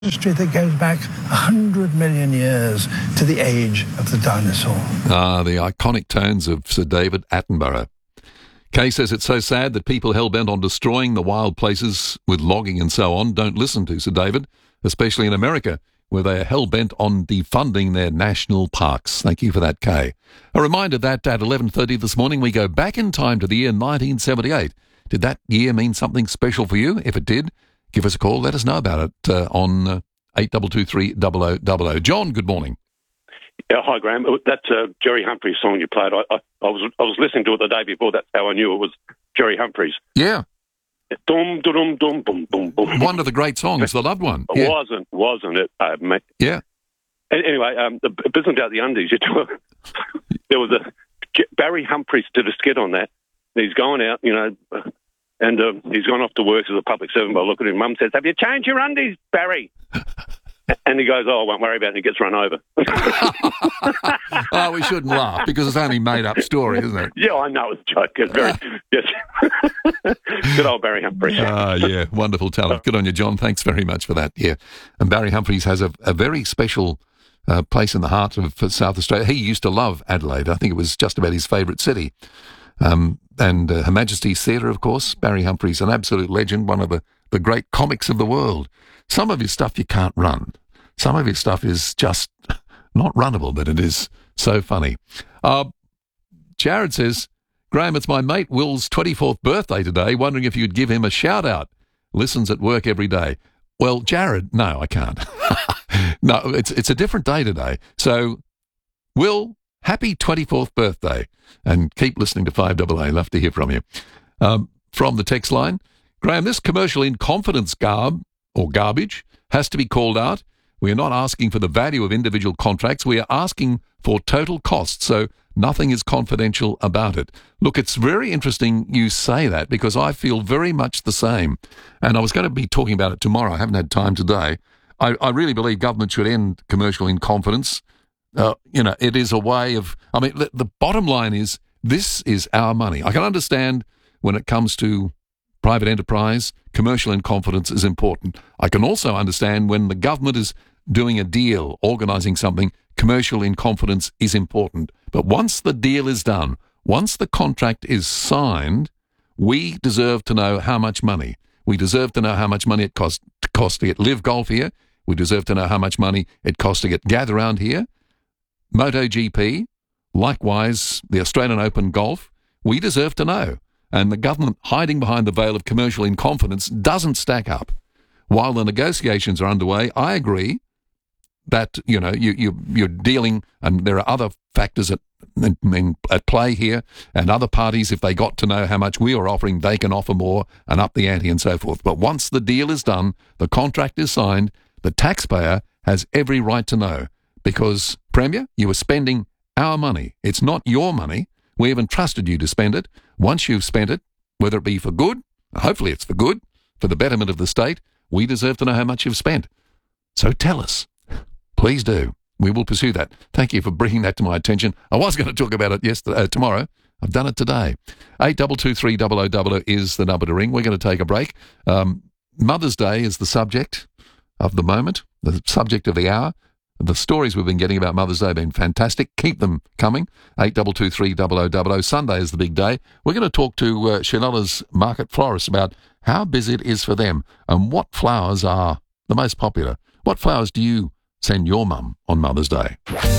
history that goes back 100 million years to the age of the dinosaur. The iconic tones of Sir David Attenborough. Kay says it's so sad that people hell-bent on destroying the wild places with logging and so on don't listen to Sir David, especially in America, where they are hell-bent on defunding their national parks. Thank you for that, Kay. A reminder that at 11:30 this morning we go back in time to the year 1978. Did that year mean something special for you? If it did, give us a call. Let us know about it on 8223 0000. John, good morning. Yeah, hi, Graham. That's Jerry Humphries song you played. I was listening to it the day before. That's how I knew it was Jerry Humphries. Yeah. Dum, dum, dum, dum, dum, dum. One of the great songs, the loved one. Yeah. Wasn't it, mate? Yeah. Anyway, the business about the undies. There was Barry Humphries did a skit on that. He's going out, and he's gone off to work as a public servant. By looking at him, Mum says, "Have you changed your undies, Barry?" And he goes, "Oh, I won't worry about it." And he gets run over. Oh, we shouldn't laugh because it's only made-up story, isn't it? Yeah, I know it's a joke. It's very, yes. Good old Barry Humphries. Yeah, wonderful talent. Good on you, John. Thanks very much for that. Yeah, and Barry Humphries has a very special place in the heart of South Australia. He used to love Adelaide. I think it was just about his favourite city. And Her Majesty's Theatre, of course. Barry Humphries, an absolute legend, one of the great comics of the world. Some of his stuff you can't run. Some of his stuff is just not runnable, but it is so funny. Jared says, Graham, it's my mate Will's 24th birthday today, wondering if you'd give him a shout-out. Listens at work every day. Well, Jared, no, I can't. No, it's a different day today. So, Will, happy 24th birthday. And keep listening to 5AA. Love to hear from you. From the text line, Graham, this commercial in confidence garbage has to be called out. We are not asking for the value of individual contracts. We are asking for total cost, so nothing is confidential about it. Look, it's very interesting you say that because I feel very much the same. And I was going to be talking about it tomorrow. I haven't had time today. I really believe government should end commercial in confidence. It is a way of, the bottom line is this is our money. I can understand when it comes to private enterprise, commercial in confidence is important. I can also understand when the government is doing a deal, organising something, commercial in confidence is important. But once the deal is done, once the contract is signed, we deserve to know how much money. We deserve to know how much money it costs to get Live Golf here. We deserve to know how much money it costs to get Gather Round here. MotoGP, likewise the Australian Open Golf, we deserve to know. And the government hiding behind the veil of commercial in confidence doesn't stack up. While the negotiations are underway, I agree that, you're dealing, and there are other factors at play here, and other parties, if they got to know how much we are offering, they can offer more and up the ante and so forth. But once the deal is done, the contract is signed, the taxpayer has every right to know. Because, Premier, you are spending our money. It's not your money. We have entrusted you to spend it. Once you've spent it, whether it be for good, hopefully it's for good, for the betterment of the state, we deserve to know how much you've spent. So tell us. Please do. We will pursue that. Thank you for bringing that to my attention. I was going to talk about it tomorrow. I've done it today. 8223 0000 is the number to ring. We're going to take a break. Mother's Day is the subject of the moment, the subject of the hour. The stories we've been getting about Mother's Day have been fantastic. Keep them coming. 8223 0000. Sunday is the big day. We're going to talk to Shanilla's Market Florist about how busy it is for them and what flowers are the most popular. What flowers do you send your mum on Mother's Day?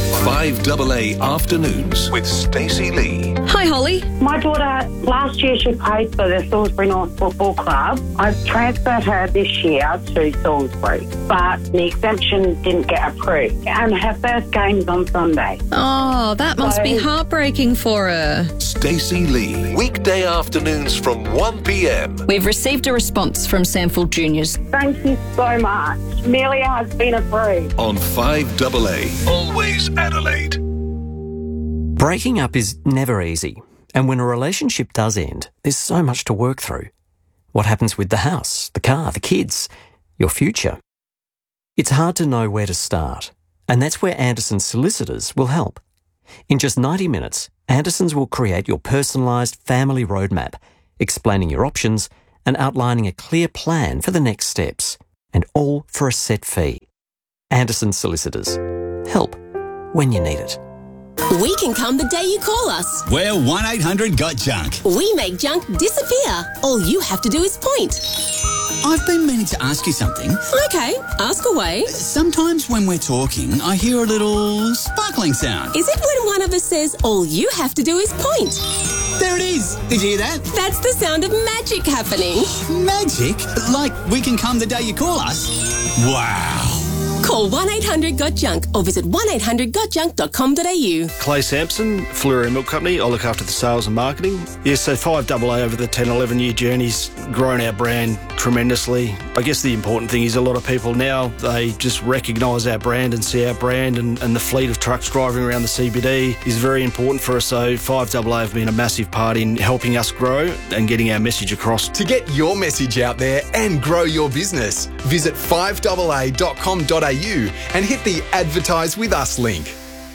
5AA Afternoons with Stacey Lee. Hi, Holly. My daughter, last year she played for the Salisbury North Football Club. I've transferred her this year to Salisbury, but the exemption didn't get approved. And her first game is on Sunday. Oh, that must be heartbreaking for her. Stacey Lee. Weekday afternoons from 1 p.m. We've received a response from Sandfield Juniors. Thank you so much. Amelia has been approved. On 5AA. Always Adelaide. Breaking up is never easy, and when a relationship does end, there's so much to work through. What happens with the house, the car, the kids, your future? It's hard to know where to start, and that's where Anderson's solicitors will help. In just 90 minutes, Anderson's will create your personalised family roadmap, explaining your options and outlining a clear plan for the next steps. and all for a set fee. Anderson Solicitors. Help when you need it. We can come the day you call us. We're 1-800-GOT-JUNK. We make junk disappear. All you have to do is point. I've been meaning to ask you something. Okay, ask away. Sometimes when we're talking, I hear a little sparkling sound. Is it when one of us says, all you have to do is point? There it is. Did you hear that? That's the sound of magic happening. Magic? Like we can come the day you call us? Wow. Call 1-800-GOT-JUNK or visit 1-800-GOTJUNK.com.au. Clay Sampson, Fleury Milk Company. I look after the sales and marketing. Yes, so 5AA over the 10-11-year journey's grown our brand tremendously. I guess the important thing is a lot of people now, they just recognise our brand and see our brand, and the fleet of trucks driving around the CBD is very important for us. So 5AA have been a massive part in helping us grow and getting our message across. To get your message out there and grow your business, visit 5AA.com.au and hit the Advertise With Us link.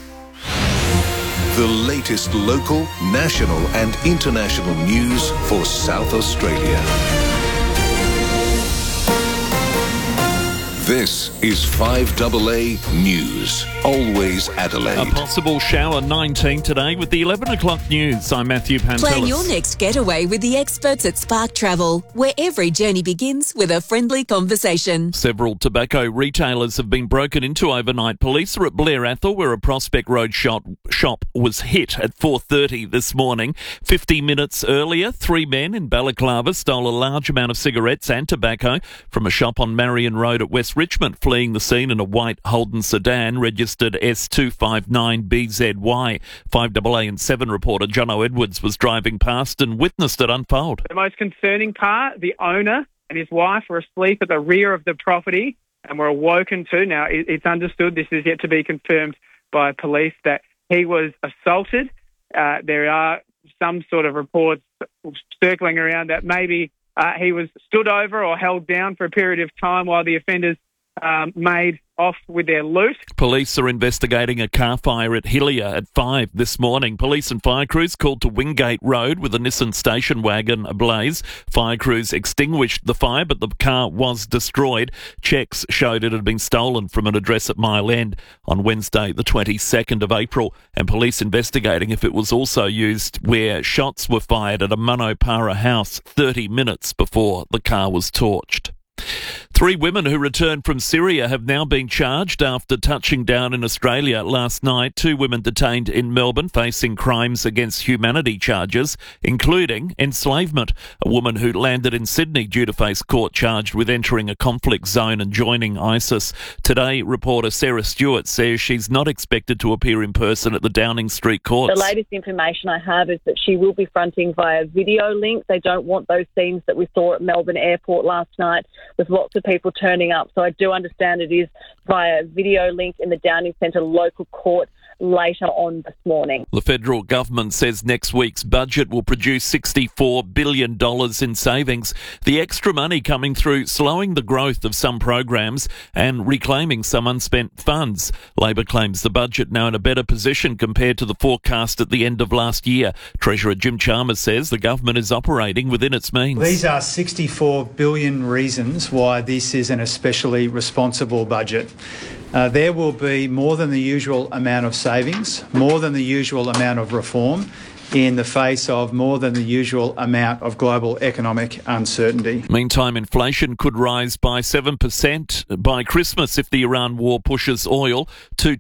The latest local, national and international news for South Australia. This is 5AA News. Always Adelaide. A possible shower 19 today with the 11 o'clock news. I'm Matthew Pantelis. Plan your next getaway with the experts at Spark Travel, where every journey begins with a friendly conversation. Several tobacco retailers have been broken into overnight. Police are at Blair Athol, where a Prospect Road shop was hit at 4:30 this morning. 50 minutes earlier, 3 men in Balaclava stole a large amount of cigarettes and tobacco from a shop on Marion Road at West Richmond, fleeing the scene in a white Holden sedan registered S259BZY. 5AA and 7 reporter Jono Edwards was driving past and witnessed it unfold. The most concerning part, the owner and his wife were asleep at the rear of the property and were awoken to. Now, it's understood, this is yet to be confirmed by police, that he was assaulted. There are some sort of reports circling around that maybe he was stood over or held down for a period of time while the offenders made off with their loot. Police are investigating a car fire at Hillier at 5 this morning. Police and fire crews called to Wingate Road with a Nissan station wagon ablaze. Fire crews extinguished the fire, but the car was destroyed. Checks showed it had been stolen from an address at Mile End on Wednesday, the 22nd of April, and police investigating if it was also used where shots were fired at a Manopara house 30 minutes before the car was torched. 3 women who returned from Syria have now been charged after touching down in Australia last night. 2 women detained in Melbourne facing crimes against humanity charges, including enslavement. A woman who landed in Sydney due to face court charged with entering a conflict zone and joining ISIS. Today, reporter Sarah Stewart says she's not expected to appear in person at the Downing Street courts. The latest information I have is that she will be fronting via video link. They don't want those scenes that we saw at Melbourne Airport last night with lots of people turning up. So I do understand it is via video link in the Downing Centre local court later on this morning. The federal government says next week's budget will produce $64 billion in savings. The extra money coming through slowing the growth of some programs and reclaiming some unspent funds. Labor claims the budget now in a better position compared to the forecast at the end of last year. Treasurer Jim Chalmers says the government is operating within its means. These are 64 billion reasons why this is an especially responsible budget. There will be more than the usual amount of savings, more than the usual amount of reform, in the face of more than the usual amount of global economic uncertainty. Meantime, inflation could rise by 7% by Christmas if the Iran war pushes oil to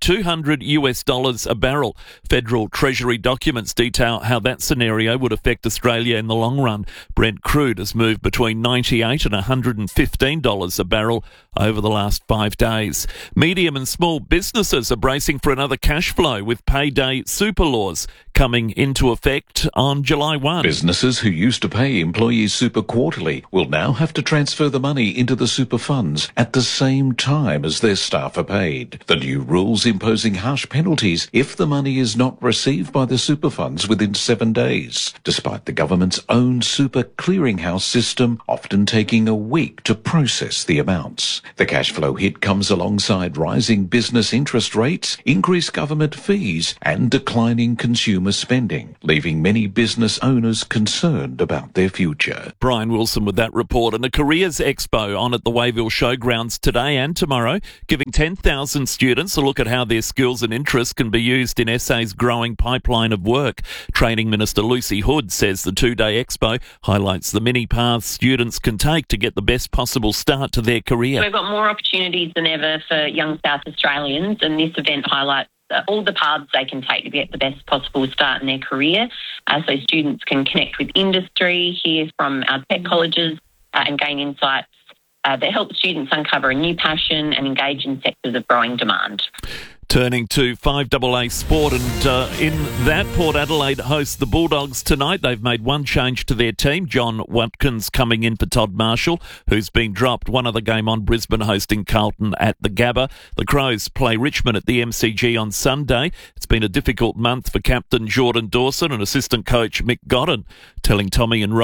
$200 a barrel. Federal Treasury documents detail how that scenario would affect Australia in the long run. Brent crude has moved between $98 and $115 a barrel over the last 5 days. Medium and small businesses are bracing for another cash flow with payday super laws coming into effect on July 1. Businesses who used to pay employees super quarterly will now have to transfer the money into the super funds at the same time as their staff are paid. The new rules imposing harsh penalties if the money is not received by the super funds within 7 days, despite the government's own super clearinghouse system often taking a week to process the amounts. The cash flow hit comes alongside rising business interest rates, increased government fees and declining consumer spending. leaving many business owners concerned about their future. Brian Wilson with that report. And a Careers Expo on at the Wayville Showgrounds today and tomorrow, giving 10,000 students a look at how their skills and interests can be used in SA's growing pipeline of work. Training Minister Lucy Hood says the two-day expo highlights the many paths students can take to get the best possible start to their career. We've got more opportunities than ever for young South Australians, and this event highlights all the paths they can take to get the best possible start in their career, so students can connect with industry, hear from our tech colleges and gain insights that help students uncover a new passion and engage in sectors of growing demand. Turning to 5AA sport, and in that, Port Adelaide hosts the Bulldogs tonight. They've made one change to their team. John Watkins coming in for Todd Marshall, who's been dropped. One other game on, Brisbane hosting Carlton at the Gabba. The Crows play Richmond at the MCG on Sunday. It's been a difficult month for captain Jordan Dawson and assistant coach Mick Godden, telling Tommy and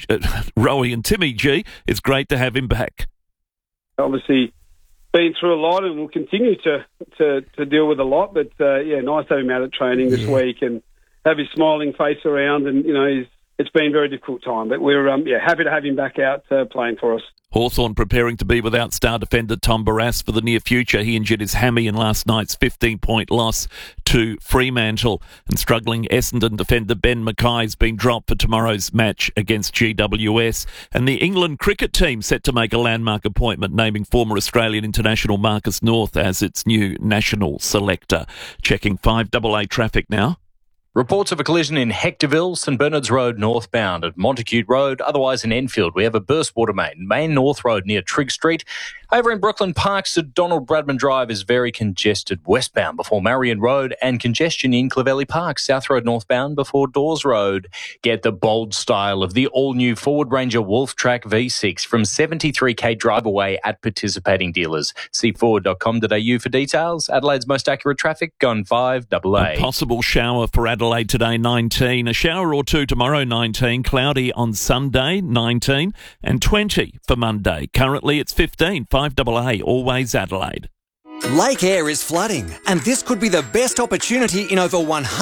Rowie and Timmy G it's great to have him back. Obviously been through a lot and will continue to deal with a lot, but nice to have him out at training this week and have his smiling face around, and it's been a very difficult time, but we're happy to have him back out playing for us. Hawthorn preparing to be without star defender Tom Barrass for the near future. He injured his hammy in last night's 15-point loss to Fremantle. And struggling Essendon defender Ben Mackay's been dropped for tomorrow's match against GWS. And the England cricket team set to make a landmark appointment, naming former Australian international Marcus North as its new national selector. Checking 5AA traffic now. Reports of a collision in Hectorville, St Bernard's Road northbound at Montacute Road. Otherwise in Enfield, we have a burst water main North Road near Trigg Street. Over in Brooklyn Parks, Donald Bradman Drive is very congested westbound before Marion Road, and congestion in Clovelly Park, South Road northbound before Dawes Road. Get the bold style of the all-new Ford Ranger Wolf Track V6 from 73k drive away at participating dealers. See Ford.com.au for details. Adelaide's most accurate traffic on 5AA. A possible shower for Adelaide today, 19. A shower or two tomorrow, 19. Cloudy on Sunday, 19. And 20 for Monday. Currently it's 15. 5AA, always Adelaide. Lake Eyre is flooding, and this could be the best opportunity in over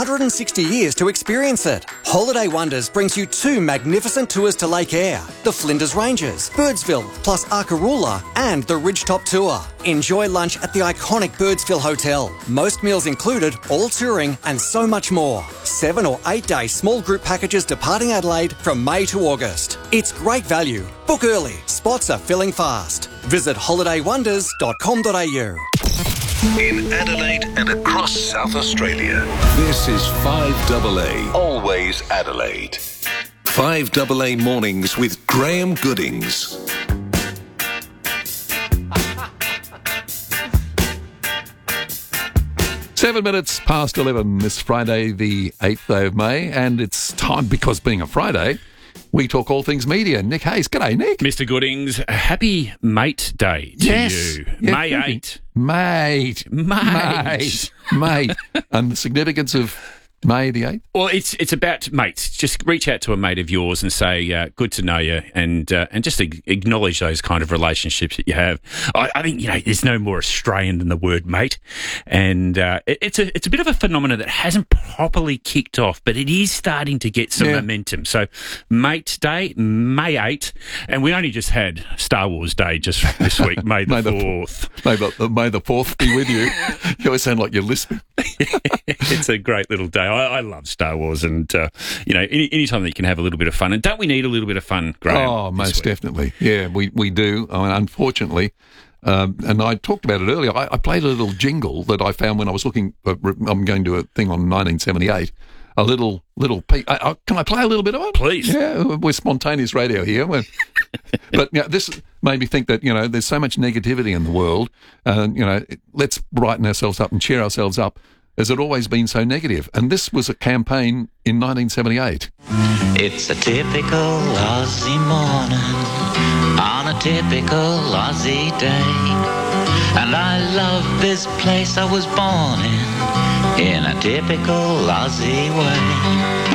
160 years to experience it. Holiday Wonders brings you two magnificent tours to Lake Eyre, the Flinders Ranges, Birdsville, plus Arkaroola, and the Ridgetop Tour. Enjoy lunch at the iconic Birdsville Hotel. Most meals included, all touring, and so much more. 7 or 8 day small group packages departing Adelaide from May to August. It's great value. Book early. Spots are filling fast. Visit holidaywonders.com.au. In Adelaide and across South Australia, this is 5AA, always Adelaide. 5AA Mornings with Graham Goodings. Seven minutes past 11 this Friday, the 8th day of May, and it's time, because being a Friday, we talk all things media. Nick Hayes. G'day, Nick. Mr. Goodings, happy Mate Day to you. Yeah, May 8. Mate. And the significance of May the 8th? Well, it's about mates. Just reach out to a mate of yours and say, good to know you, and just acknowledge those kind of relationships that you have. I think, there's no more Australian than the word mate. And it's a bit of a phenomenon that hasn't properly kicked off, but it is starting to get some momentum. So Mate Day, May 8th, and we only just had Star Wars Day just this week, May the 4th. May the 4th be with you. You always sound like you're lisping. It's a great little day. I love Star Wars, and any time that you can have a little bit of fun, and don't we need a little bit of fun, Graham? Oh, most definitely. Yeah, we do. I mean, unfortunately, and I talked about it earlier. I played a little jingle that I found when I was looking. I'm going to a thing on 1978. A little. Can I play a little bit of it? Please. Yeah, we're spontaneous radio here. But this made me think that there's so much negativity in the world, and let's brighten ourselves up and cheer ourselves up. Has it always been so negative? And this was a campaign in 1978. It's a typical Aussie morning on a typical Aussie day, and I love this place I was born in a typical Aussie way.